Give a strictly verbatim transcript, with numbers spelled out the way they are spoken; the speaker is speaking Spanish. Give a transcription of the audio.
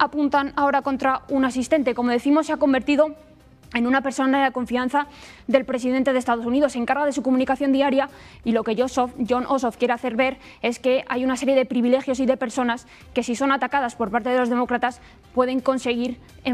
apuntan ahora contra un asistente. Como decimos, se ha convertido en una persona de confianza del presidente de Estados Unidos. Se encarga de su comunicación diaria y lo que Jon Ossoff quiere hacer ver es que hay una serie de privilegios y de personas que, si son atacadas por parte de los demócratas, pueden conseguir